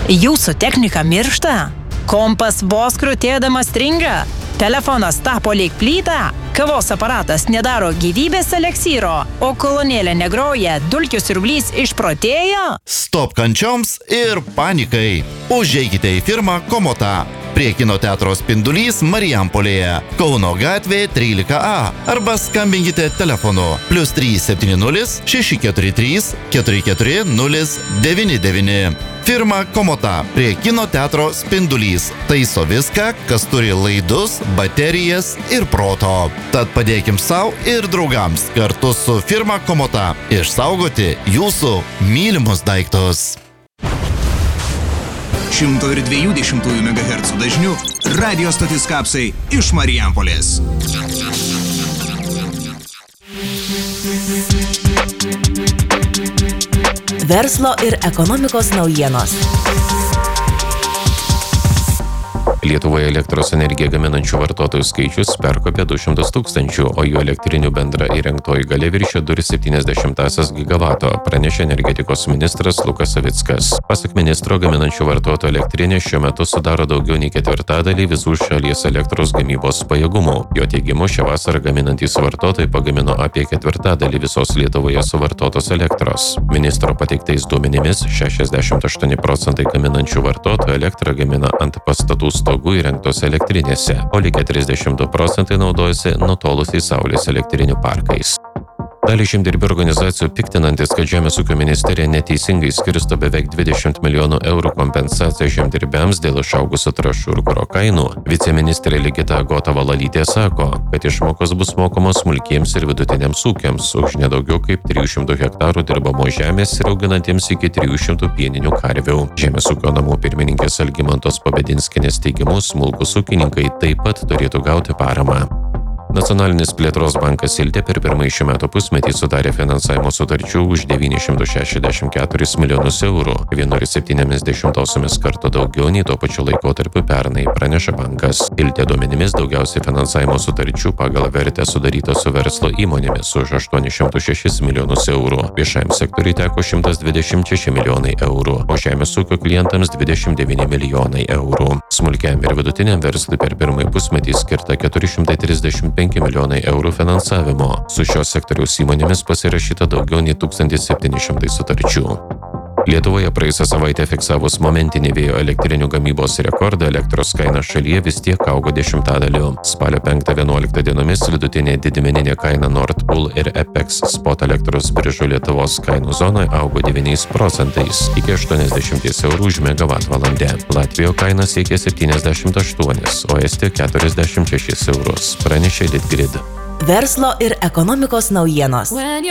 Jūsų technika miršta? Kompas vos krutėdamas stringa? Telefonas tapo lyg plyta? Kavos aparatas nedaro gyvybės eleksyro? O kolonėlė negroja, dulkių siurblys išprotėjo? Stop kančioms ir panikai. Užeikite į firmą Komota. Prie kino teatro Spindulys Marijampolėje, Kauno gatvė 13A. Arba skambinkite telefonu +370 643 44099. Firma Komota prie kino teatro Spindulys. Taiso viską, kas turi laidus, baterijas ir proto. Tad padėkim savo ir draugams kartu su firma Komota išsaugoti jūsų mylimus daiktus. 102,2 MHz dažniu radio stotis Kapsai iš Marijampolės. Verslo ir ekonomikos naujienos. Lietuvoje elektros energiją gaminančių vartotojų skaičius perkopė 200 000, o jų elektrinių bendra įrengtoji galia viršė 2,7 gigavato, pranešė energetikos ministras Lukas Savickas. Pasak ministro, gaminančių vartotojų elektrinė šiuo metu sudaro daugiau nei ketvirtadalį visų šalies elektros gamybos pajėgumų. Jo teigimu, šią vasarą gaminantys vartotojai pagamino apie ketvirtadalį visos Lietuvoje suvartotos elektros. Ministro pateiktais duomenimis 68% gaminančių vartotojų elektrą gamina ant pastatų stogų įrengtos elektrinėse, o likę 32% naudojasi nutolusiais saulės elektrinių parkais. Dalį žemdirbių organizacijų piktinantis, kad Žemės ūkio ministerija neteisingai skirsto beveik 20 milijonų eurų kompensaciją žemdirbiams dėl išaugusių trąšų ir kuro kainų, viceministrė Ligita Agota-Valalytė sako, kad išmokos bus mokamos smulkiems ir vidutiniams ūkiams už nedaugiau kaip 300 hektarų dirbamos žemės ir auginantiems iki 300 pieninių karvių. Žemės ūkio namų pirmininkės Algimantos Pabedinskienės teigimu, smulkūs ūkininkai taip pat turėtų gauti paramą. Nacionalinis plėtros bankas Iltė per pirmąjį šių metų pusmetį sudarė finansavimo sutarčių už 964 milijonus eurų, 1,7 karto daugiau nei tuo pačiu laikotarpiu pernai, praneša bankas. Iltė duomenimis daugiausiai finansavimo sutarčių pagal vertę sudaryta su verslo įmonėmis už 806 milijonus eurų, viešajam sektoriui teko 126 milijonai eurų, o žemės ūkio klientams 29 milijonai eurų. Smulkiam ir vidutiniam verslui per pirmąjį pusmetį skirta 435 milijonai eurų finansavimo. Su šios sektoriaus įmonėmis pasirašyta daugiau nei 1700 sutarčių. Lietuvoje praėjusią savaitę fiksavus momentinį vėjo elektrinių gamybos rekordą, elektros kaina šalyje vis tiek augo 10%. Spalio 5-11 dienomis vidutinė didmeninė kaina Nord Pool ir Apex Spot elektros biržų Lietuvos kainų zonoje augo 9% iki 80 eurų už megavatvalandę. Latvijoje kaina siekė 78, o Estijoje 46 eurus, pranešė Litgrid. Verslo ir ekonomikos naujienos.